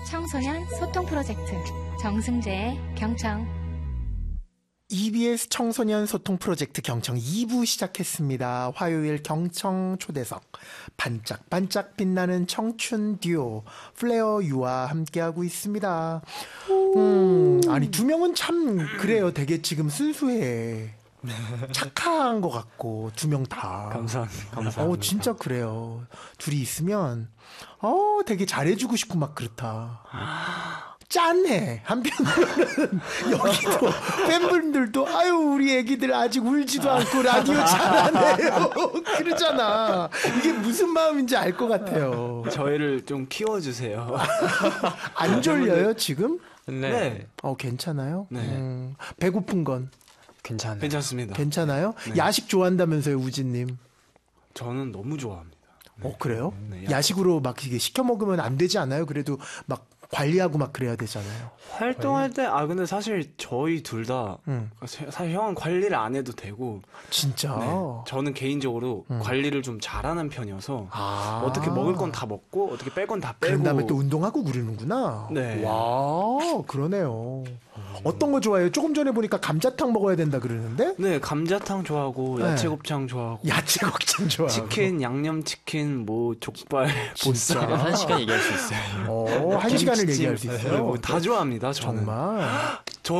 청소년 소통 프로젝트 정승재의 경청. EBS 청소년 소통 프로젝트 경청 2부 시작했습니다. 화요일 경청 초대석 반짝반짝 빛나는 청춘 듀오 플레어 유와 함께하고 있습니다. 아니 두 명은 참 그래요. 되게 지금 순수해. 착한 것 같고 두 명 다. 감사합니다. 진짜 그래요. 둘이 있으면 되게 잘해주고 싶고 막 그렇다. 짠해. 한편으로는 여기도 팬분들도 아유 우리 애기들 아직 울지도 않고 라디오 잘하네요. 그러잖아. 이게 무슨 마음인지 알 것 같아요. 저희를 좀 키워주세요. 안 졸려요 지금? 네. 괜찮아요? 네. 배고픈 건? 괜찮습니다. 괜찮아요? 네. 야식 좋아한다면서요, 우진님? 저는 너무 좋아합니다. 네. 그래요? 네, 야식으로 막 이게 시켜 먹으면 안 되지 않아요? 그래도 막 관리하고 막 그래야 되잖아요. 활동할 때, 근데 사실 저희 둘 다, 사실 형은 관리를 안 해도 되고. 진짜? 네, 저는 개인적으로 관리를 좀 잘하는 편이어서, 어떻게 먹을 건 다 먹고, 어떻게 뺄 건 다 빼고. 그런 다음에 또 운동하고 그러는구나. 네. 와, 그러네요. 어떤 거 좋아해요? 조금 전에 보니까 감자탕 먹어야 된다 그러는데? 네, 감자탕 좋아하고, 야채곱창 좋아하고. 야채곱창 좋아하고. 치킨, 양념치킨, 족발, 보쌈. 1시간 얘기할 수 있어요. 1시간을 얘기할 수 있어요. 다 좋아합니다, 저는. 정말.